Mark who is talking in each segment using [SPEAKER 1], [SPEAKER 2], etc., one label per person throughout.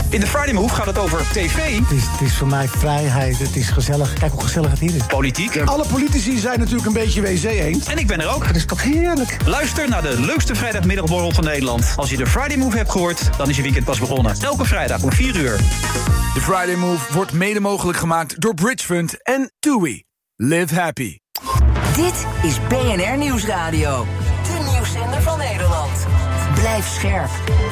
[SPEAKER 1] In de Friday Move gaat het over tv.
[SPEAKER 2] Het is voor mij vrijheid, het is gezellig. Kijk hoe gezellig het hier is.
[SPEAKER 1] Politiek.
[SPEAKER 3] Alle politici zijn natuurlijk een beetje WC-eend.
[SPEAKER 1] En ik ben er ook.
[SPEAKER 2] Dat is toch heerlijk?
[SPEAKER 1] Luister naar de leukste vrijdagmiddagborrel van Nederland. Als je de Friday Move hebt gehoord, dan is je weekend pas begonnen. Elke vrijdag om 4 uur.
[SPEAKER 4] De Friday Move wordt mede mogelijk gemaakt door Bridgefund en TUI. Live happy.
[SPEAKER 5] Dit is BNR Nieuwsradio. De nieuwszender van Nederland. Blijf scherp.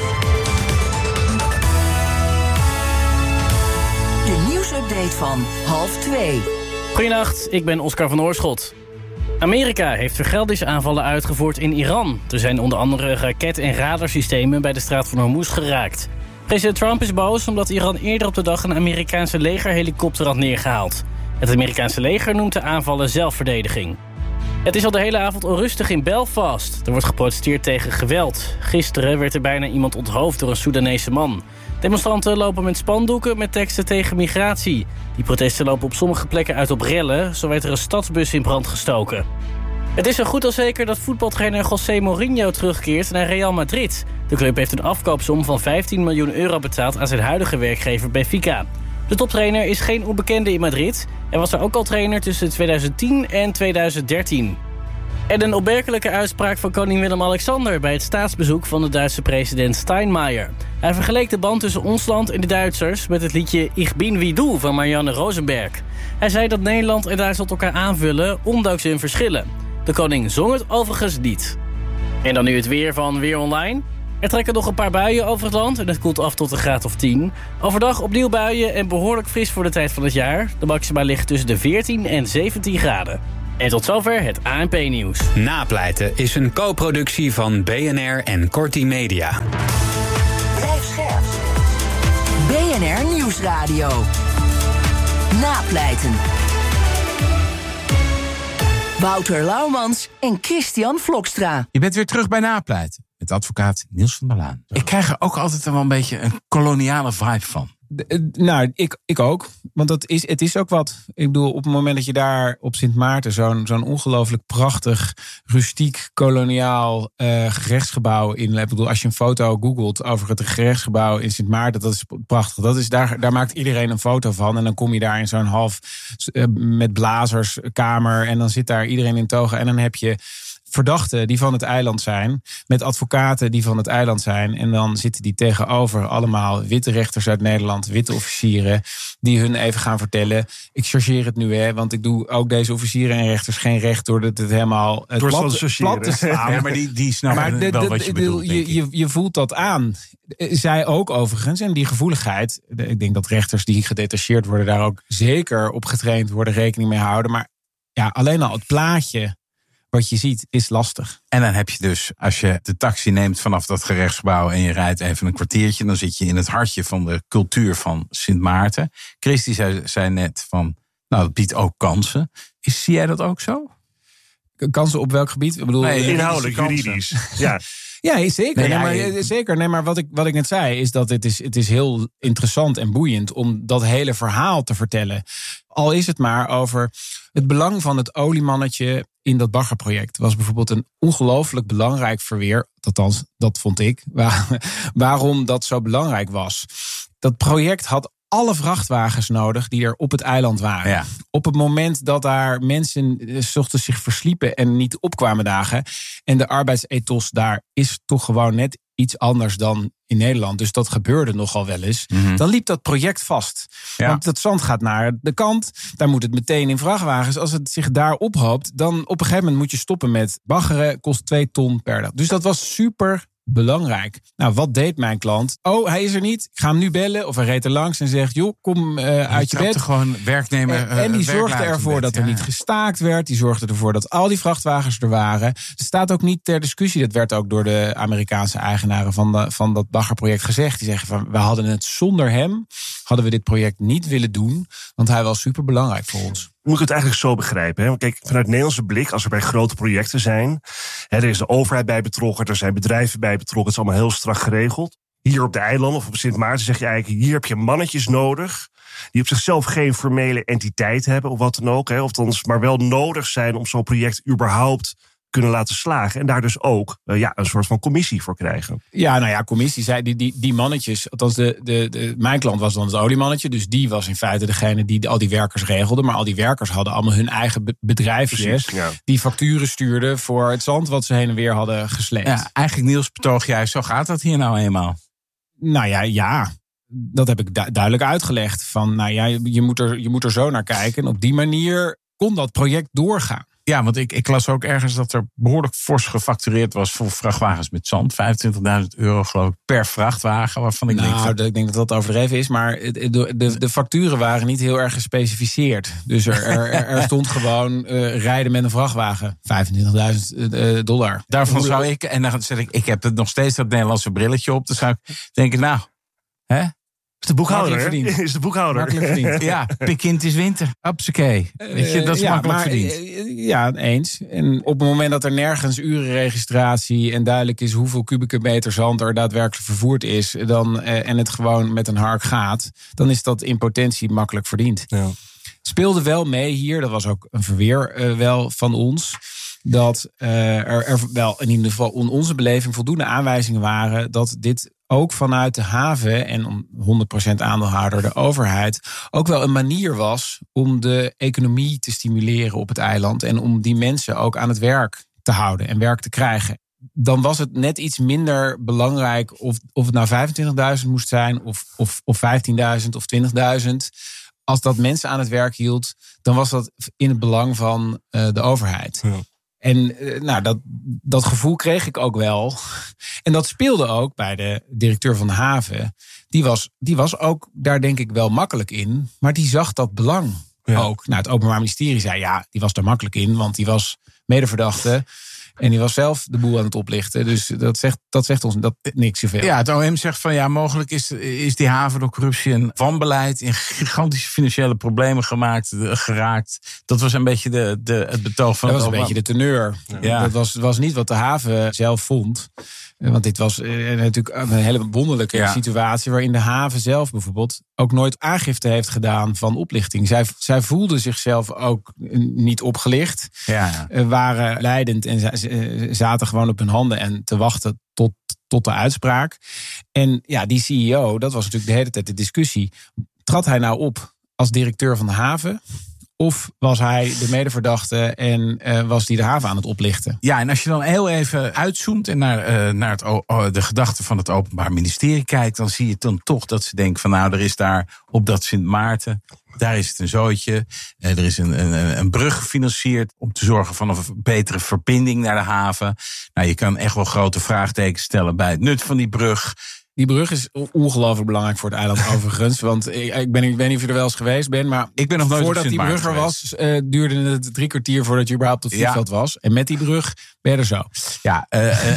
[SPEAKER 5] De nieuwsupdate van 1:30.
[SPEAKER 6] Goedenacht, ik ben Oscar van Oorschot. Amerika heeft vergeldingsaanvallen uitgevoerd in Iran. Er zijn onder andere raket- en radarsystemen bij de straat van Hormuz geraakt. President Trump is boos omdat Iran eerder op de dag een Amerikaanse legerhelikopter had neergehaald. Het Amerikaanse leger noemt de aanvallen zelfverdediging. Het is al de hele avond onrustig in Belfast. Er wordt geprotesteerd tegen geweld. Gisteren werd er bijna iemand onthoofd door een Soedanese man. Demonstranten lopen met spandoeken met teksten tegen migratie. Die protesten lopen op sommige plekken uit op rellen. Zo werd er een stadsbus in brand gestoken. Het is zo goed als zeker dat voetbaltrainer José Mourinho terugkeert naar Real Madrid. De club heeft een afkoopsom van 15 miljoen euro betaald aan zijn huidige werkgever Benfica. De toptrainer is geen onbekende in Madrid en was er ook al trainer tussen 2010 en 2013. En een opmerkelijke uitspraak van koning Willem-Alexander bij het staatsbezoek van de Duitse president Steinmeier. Hij vergeleek de band tussen ons land en de Duitsers met het liedje Ich bin wie du van Marianne Rosenberg. Hij zei dat Nederland en Duitsland elkaar aanvullen, ondanks hun verschillen. De koning zong het overigens niet. En dan nu het weer van Weer Online. Er trekken nog een paar buien over het land en het koelt af tot een graad of 10. Overdag opnieuw buien en behoorlijk fris voor de tijd van het jaar. De maxima ligt tussen de 14 en 17 graden. En tot zover het ANP-nieuws.
[SPEAKER 7] Napleiten is een co-productie van BNR en Corti Media.
[SPEAKER 5] Blijf scherp. BNR Nieuwsradio. Napleiten. Wouter Laumans en Christian Vlokstra.
[SPEAKER 8] Je bent weer terug bij Napleiten met advocaat Niels van der Laan. Ik krijg er ook altijd wel een beetje een koloniale vibe van.
[SPEAKER 9] Nou, ik ook. Want het is ook wat. Ik bedoel, op het moment dat je daar op Sint Maarten zo'n ongelooflijk prachtig, rustiek, koloniaal gerechtsgebouw in. Ik bedoel, als je een foto googelt over het gerechtsgebouw in Sint Maarten, dat is prachtig. Dat is daar maakt iedereen een foto van. En dan kom je daar in zo'n half met blazerskamer. En dan zit daar iedereen in toga. En dan heb je verdachten die van het eiland zijn, met advocaten die van het eiland zijn. En dan zitten die tegenover allemaal witte rechters uit Nederland, witte officieren, die hun even gaan vertellen: ik chargeer het nu, want ik doe ook deze officieren en rechters geen recht door het helemaal plat te slaan.
[SPEAKER 8] Ja, maar die snappen wel wat je bedoelt,
[SPEAKER 9] je voelt dat aan. Zij ook overigens. En die gevoeligheid, ik denk dat rechters die gedetacheerd worden daar ook zeker op getraind worden, rekening mee houden. Maar ja, alleen al het plaatje wat je ziet is lastig.
[SPEAKER 8] En dan heb je dus, als je de taxi neemt vanaf dat gerechtsgebouw en je rijdt even een kwartiertje, dan zit je in het hartje van de cultuur van Sint Maarten. Christy zei net van, nou, dat biedt ook kansen. Zie jij dat ook zo?
[SPEAKER 9] Kansen op welk gebied? Ik bedoel,
[SPEAKER 10] inhoudelijk, juridisch. Ja.
[SPEAKER 9] Ja, zeker. Zeker. Nee, maar wat ik net zei is dat het is heel interessant en boeiend om dat hele verhaal te vertellen. Al is het maar over het belang van het oliemannetje in dat baggerproject. Was bijvoorbeeld een ongelooflijk belangrijk verweer. Althans, dat vond ik. Waarom dat zo belangrijk was. Dat project had alle vrachtwagens nodig die er op het eiland waren. Ja. Op het moment dat daar mensen 's ochtends zich versliepen en niet opkwamen dagen. En de arbeidsethos daar is toch gewoon net iets anders dan in Nederland. Dus dat gebeurde nogal wel eens. Mm-hmm. Dan liep dat project vast. Ja. Want dat zand gaat naar de kant. Daar moet het meteen in vrachtwagens. Als het zich daar ophoopt, dan op een gegeven moment moet je stoppen met baggeren. Kost 2 ton per dag. Dus dat was super belangrijk. Nou, wat deed mijn klant? Oh, hij is er niet. Ik ga hem nu bellen. Of hij reed er langs en zegt, joh, kom uit je bed.
[SPEAKER 8] Gewoon werknemer.
[SPEAKER 9] En die zorgde ervoor dat er niet gestaakt werd. Die zorgde ervoor dat al die vrachtwagens er waren. Het staat ook niet ter discussie. Dat werd ook door de Amerikaanse eigenaren van dat baggerproject gezegd. Die zeggen van, we hadden het zonder hem, hadden we dit project niet willen doen. Want hij was super belangrijk voor ons.
[SPEAKER 10] Moet ik het eigenlijk zo begrijpen? Hè? Kijk, vanuit Nederlandse blik, als er bij grote projecten zijn, er is de overheid bij betrokken, er zijn bedrijven bij betrokken, het is allemaal heel strak geregeld. Hier op de eilanden of op Sint Maarten zeg je eigenlijk, hier heb je mannetjes nodig die op zichzelf geen formele entiteit hebben of wat dan ook. Hè? Of maar wel nodig zijn om zo'n project überhaupt kunnen laten slagen. En daar dus ook een soort van commissie voor krijgen.
[SPEAKER 9] Ja, nou ja, commissie zei die mannetjes. Althans, mijn klant was dan het oliemannetje. Dus die was in feite degene die al die werkers regelde. Maar al die werkers hadden allemaal hun eigen bedrijfje.
[SPEAKER 10] Precies, ja.
[SPEAKER 9] Die facturen stuurden voor het zand wat ze heen en weer hadden gesleept.
[SPEAKER 8] Ja, eigenlijk Niels betoog jij, zo gaat dat hier nou eenmaal.
[SPEAKER 9] Nou ja. Dat heb ik duidelijk uitgelegd. Van, je moet er zo naar kijken. En op die manier kon dat project doorgaan.
[SPEAKER 8] Ja, want ik las ook ergens dat er behoorlijk fors gefactureerd was voor vrachtwagens met zand. €25.000 geloof ik per vrachtwagen. Waarvan ik
[SPEAKER 9] ik denk dat dat overdreven is. Maar de facturen waren niet heel erg gespecificeerd. Dus er stond gewoon rijden met een vrachtwagen. $25.000.
[SPEAKER 8] Daarvan zou ik, en dan zeg ik heb nog steeds dat Nederlandse brilletje op. Dan zou ik denken, hè?
[SPEAKER 10] Is de boekhouder, is de boekhouder.
[SPEAKER 9] Makkelijk verdiend.
[SPEAKER 8] Ja, pikkind is winter. Hupsakee. Weet je, dat is makkelijk verdiend.
[SPEAKER 9] Ja, eens. En op het moment dat er nergens urenregistratie en duidelijk is hoeveel kubieke meter zand er daadwerkelijk vervoerd is, en het gewoon met een hark gaat, dan is dat in potentie makkelijk verdiend.
[SPEAKER 10] Ja.
[SPEAKER 9] Speelde wel mee hier, dat was ook een verweer wel van ons, dat er wel in ieder geval in onze beleving voldoende aanwijzingen waren dat dit ook vanuit de haven en om 100% aandeelhouder de overheid ook wel een manier was om de economie te stimuleren op het eiland en om die mensen ook aan het werk te houden en werk te krijgen. Dan was het net iets minder belangrijk of het nou 25.000 moest zijn of 15.000 of 20.000. Als dat mensen aan het werk hield, dan was dat in het belang van de overheid. Ja. En dat gevoel kreeg ik ook wel. En dat speelde ook bij de directeur van de haven. Die was ook daar denk ik wel makkelijk in. Maar die zag dat belang ook. Het Openbaar Ministerie zei die was daar makkelijk in. Want die was medeverdachte. En die was zelf de boel aan het oplichten. Dus dat zegt ons niks zoveel.
[SPEAKER 8] Ja, het OM zegt van mogelijk is die haven door corruptie en wanbeleid in gigantische financiële problemen geraakt. Dat was een beetje het betoog van
[SPEAKER 9] dat was een beetje de teneur. Ja. Dat was niet wat de haven zelf vond. Want dit was natuurlijk een hele wonderlijke situatie waarin de haven zelf bijvoorbeeld ook nooit aangifte heeft gedaan van oplichting. Zij voelden zichzelf ook niet opgelicht. Waren leidend en zaten gewoon op hun handen en te wachten tot de uitspraak. En die CEO, dat was natuurlijk de hele tijd de discussie. Trad hij nou op als directeur van de haven? Of was hij de medeverdachte en was hij de haven aan het oplichten? Ja, en als je dan heel even uitzoomt en naar de gedachten van het Openbaar Ministerie kijkt, dan zie je dan toch dat ze denken van er is daar op dat Sint Maarten, daar is het een zootje. Er is een brug gefinancierd om te zorgen voor een betere verbinding naar de haven. Je kan echt wel grote vraagtekens stellen bij het nut van die brug. Die brug is ongelooflijk belangrijk voor het eiland overigens. Want ik weet niet of je er wel eens geweest bent. Maar
[SPEAKER 8] ik ben nog nooit
[SPEAKER 9] voordat die brug er was, duurde het 3 kwartier voordat je überhaupt op het vliegveld was. En met die brug ben je er zo.
[SPEAKER 8] Ja,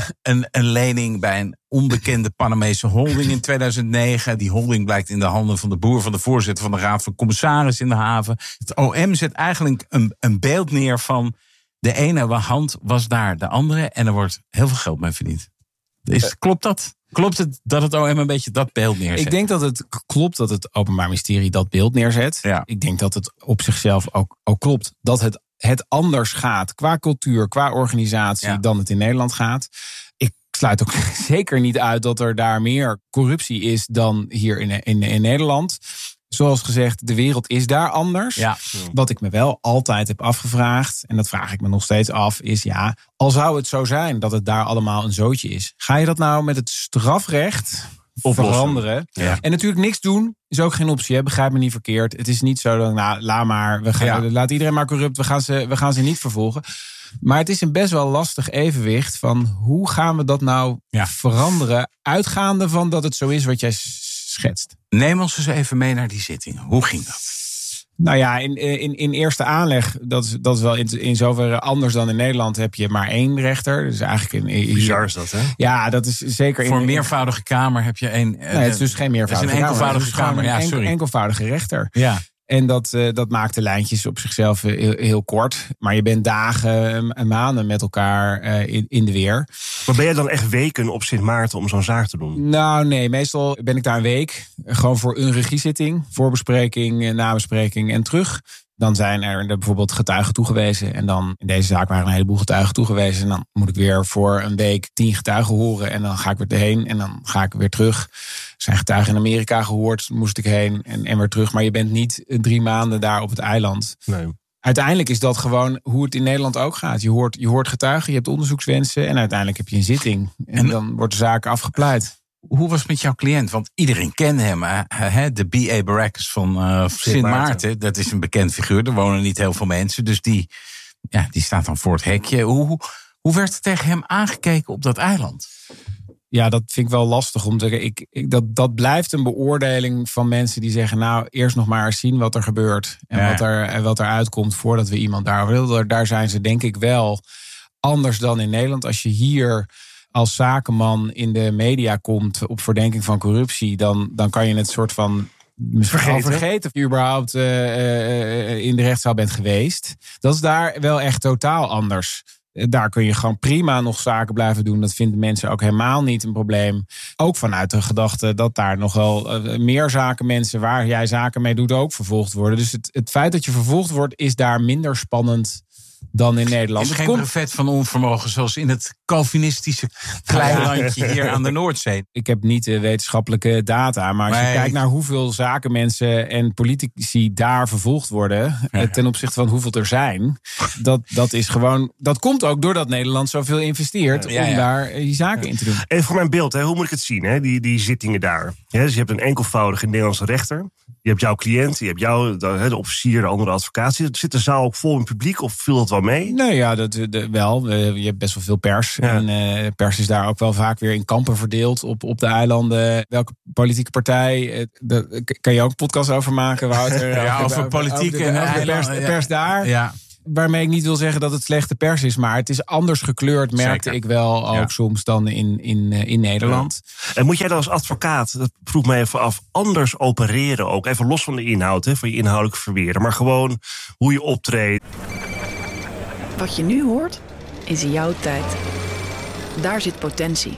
[SPEAKER 8] een lening bij een onbekende Panamese holding in 2009. Die holding blijkt in de handen van de boer van de voorzitter van de Raad van Commissarissen in de haven. Het OM zet eigenlijk een beeld neer van de ene hand was daar de andere. En er wordt heel veel geld mee verdiend. Klopt dat? Klopt het dat het OM een beetje dat beeld neerzet?
[SPEAKER 9] Ik denk dat het klopt dat het Openbaar Ministerie dat beeld neerzet. Ja. Ik denk dat het op zichzelf ook klopt dat het anders gaat qua cultuur, qua organisatie dan het in Nederland gaat. Ik sluit ook zeker niet uit dat er daar meer corruptie is dan hier in Nederland. Zoals gezegd, de wereld is daar anders. Ja. Wat ik me wel altijd heb afgevraagd, en dat vraag ik me nog steeds af, is al zou het zo zijn dat het daar allemaal een zootje is, ga je dat nou met het strafrecht veranderen? Ja. En natuurlijk niks doen is ook geen optie, begrijp me niet verkeerd. Het is niet zo dat, laat maar, laat iedereen maar corrupt, we gaan ze niet vervolgen. Maar het is een best wel lastig evenwicht van hoe gaan we dat nou veranderen, uitgaande van dat het zo is wat jij schetst.
[SPEAKER 8] Neem ons eens even mee naar die zitting. Hoe ging dat?
[SPEAKER 9] In eerste aanleg, dat is wel in zoverre anders dan in Nederland, heb je maar 1 rechter. Dus eigenlijk
[SPEAKER 10] bizar is dat, hè?
[SPEAKER 9] Ja, dat is zeker.
[SPEAKER 8] Voor een meervoudige kamer heb je 1.
[SPEAKER 9] Nee, het is dus geen meervoudige kamer.
[SPEAKER 8] Het is een enkelvoudige kamer.
[SPEAKER 9] Een enkelvoudige rechter.
[SPEAKER 8] Ja.
[SPEAKER 9] En dat maakt de lijntjes op zichzelf heel kort. Maar je bent dagen en maanden met elkaar in de weer.
[SPEAKER 10] Maar ben je dan echt weken op Sint Maarten om zo'n zaak te doen?
[SPEAKER 9] Nou nee, meestal ben ik daar een week. Gewoon voor een regiezitting. Voorbespreking, nabespreking en terug. Dan zijn er bijvoorbeeld getuigen toegewezen. En dan in deze zaak waren een heleboel getuigen toegewezen. En dan moet ik weer voor een week 10 getuigen horen. En dan ga ik weer heen en dan ga ik weer terug. Er zijn getuigen in Amerika gehoord, moest ik heen en weer terug. Maar je bent niet 3 maanden daar op het eiland.
[SPEAKER 10] Nee.
[SPEAKER 9] Uiteindelijk is dat gewoon hoe het in Nederland ook gaat. Je hoort getuigen, je hebt onderzoekswensen en uiteindelijk heb je een zitting. En dan wordt de zaak afgepleit.
[SPEAKER 8] Hoe was het met jouw cliënt? Want iedereen kent hem. De B.A. Baracus van Sint Maarten. Dat is een bekend figuur. Er wonen niet heel veel mensen. Dus die staat dan voor het hekje. Hoe werd er tegen hem aangekeken op dat eiland?
[SPEAKER 9] Ja, dat vind ik wel lastig om te zeggen. Dat blijft een beoordeling van mensen die zeggen... nou, eerst nog maar eens zien wat er gebeurt. En wat er uitkomt voordat we iemand daarover willen. Daar zijn ze denk ik wel anders dan in Nederland. Als je hier als zakenman in de media komt op verdenking van corruptie... dan kan je het soort van vergeten of je überhaupt in de rechtszaal bent geweest. Dat is daar wel echt totaal anders. Daar kun je gewoon prima nog zaken blijven doen. Dat vinden mensen ook helemaal niet een probleem. Ook vanuit de gedachte dat daar nog wel meer zakenmensen... waar jij zaken mee doet ook vervolgd worden. Dus het feit dat je vervolgd wordt is daar minder spannend dan in Nederland.
[SPEAKER 8] Het is geen brevet van onvermogen zoals in het Calvinistische kleilandje hier aan de Noordzee.
[SPEAKER 9] Ik heb niet de wetenschappelijke data, maar als je kijkt naar hoeveel zakenmensen en politici daar vervolgd worden, ten opzichte van hoeveel er zijn, dat is gewoon, dat komt ook doordat Nederland zoveel investeert om daar die zaken in te doen.
[SPEAKER 10] Even voor mijn beeld, hoe moet ik het zien, die zittingen daar? Dus je hebt een enkelvoudige Nederlandse rechter. Je hebt jouw cliënt, je hebt jou, de officier, de andere advocaat. Zit de zaal ook vol in publiek of viel dat wel mee?
[SPEAKER 9] Nee, ja, wel. Je hebt best wel veel pers. Ja. En pers is daar ook wel vaak weer in kampen verdeeld op de eilanden. Welke politieke partij? Daar kan je ook een podcast over maken, Wouter?
[SPEAKER 8] Over politiek en
[SPEAKER 9] de pers daar. Ja. Waarmee ik niet wil zeggen dat het slechte pers is, maar het is anders gekleurd, merkte ik wel ook soms dan in Nederland.
[SPEAKER 10] Ja. En moet jij dan als advocaat, dat vroeg mij even af, anders opereren ook? Even los van de inhoud, van je inhoudelijke verweren, maar gewoon hoe je optreedt.
[SPEAKER 11] Wat je nu hoort, is jouw tijd. Daar zit potentie.